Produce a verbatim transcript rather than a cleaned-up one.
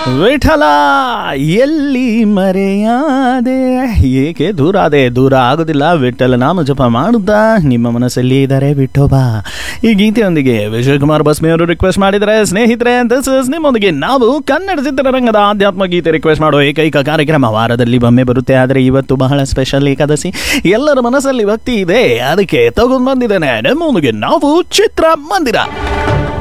ವಿಠಲ ಎಲ್ಲಿ ಮರೆಯಾದೆ, ಏಕೆ ದೂರಾದೆ? ದೂರ ಆಗೋದಿಲ್ಲ, ವಿಠಲ ನಾಮ ಜಪ ಮಾಡುತ್ತಾ ನಿಮ್ಮ ಮನಸ್ಸಲ್ಲಿ ಇದ್ದಾರೆ ವಿಠೋಬಾ. ಈ ಗೀತೆಯೊಂದಿಗೆ ವಿಜಯ್ ಕುಮಾರ್ ಬಸ್ಮಿಯವರು ರಿಕ್ವೆಸ್ಟ್ ಮಾಡಿದರೆ, ಸ್ನೇಹಿತರೆ ದಿಸ್ ಇಸ್ ನಿಮ್ಮೊಂದಿಗೆ ನಾವು ಕನ್ನಡ ಚಿತ್ರರಂಗದ ಆಧ್ಯಾತ್ಮ ಗೀತೆ ರಿಕ್ವೆಸ್ಟ್ ಮಾಡೋ ಏಕೈಕ ಕಾರ್ಯಕ್ರಮ. ವಾರದಲ್ಲಿ ಒಮ್ಮೆ ಬರುತ್ತೆ, ಆದರೆ ಇವತ್ತು ಬಹಳ ಸ್ಪೆಷಲ್ ಏಕಾದಶಿ. ಎಲ್ಲರ ಮನಸ್ಸಲ್ಲಿ ಭಕ್ತಿ ಇದೆ, ಅದಕ್ಕೆ ತಗೊಂಡು ಬಂದಿದ್ದೇನೆ ನಿಮ್ಮೊಂದಿಗೆ ನಾವು ಚಿತ್ರ ಮಂದಿರ.